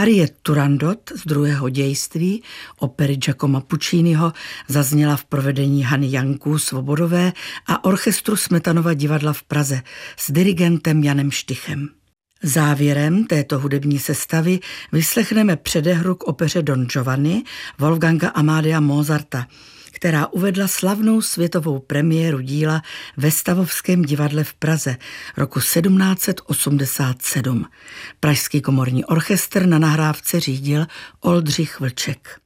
Árie Turandot z druhého dějství opery Giacomo Pucciniho zazněla v provedení Hany Janků Svobodové a orchestru Smetanova divadla v Praze s dirigentem Janem Štychem. Závěrem této hudební sestavy vyslechneme předehru k opeře Don Giovanni Wolfganga Amadea Mozarta, která uvedla slavnou světovou premiéru díla ve Stavovském divadle v Praze roku 1787. Pražský komorní orchestr na nahrávce řídil Oldřich Vlček.